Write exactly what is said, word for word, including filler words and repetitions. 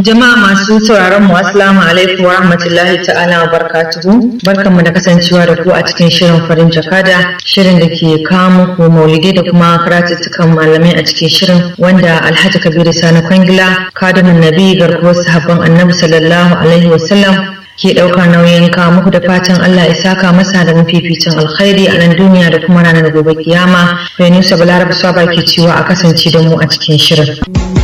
Jama'a masu sauraron mu assalamu alaikum wa rahmatullahi ta'ala wa barakatuhu. Barkanmu da kasancewa da ku a cikin shirin farin jakada, shirin da ke kawo muku maulidai da kuma karatuttukan malamai a cikin shirin, wanda Alhaji Kabiru Sani Kwangila, kadamin Nabi garkuwar sahabban Annabi sallallahu alaihi wasallam ke ɗaukar nauyin kawo muku, da fatan Allah ya saka masa da mafificin alkhairi a nan duniya da kuma ranar gobe kiyama. Fainusa Balaraba Swaba ke cewa a kasance da mu a cikin shirin.